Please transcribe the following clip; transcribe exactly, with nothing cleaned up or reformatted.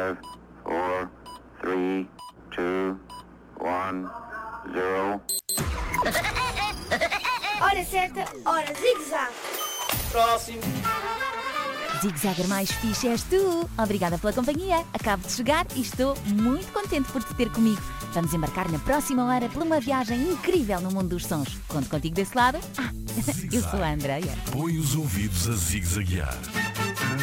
five, four, three, two, one, zero. Hora certa, hora zigue-zague. Próximo. Zig-Zagger mais fixe és tu. Obrigada pela companhia. Acabo de chegar e estou muito contente por te ter comigo. Vamos embarcar na próxima hora por uma viagem incrível no mundo dos sons. Conto contigo desse lado? Ah, eu sou a Andreia. Põe os ouvidos a zigue-zaguear.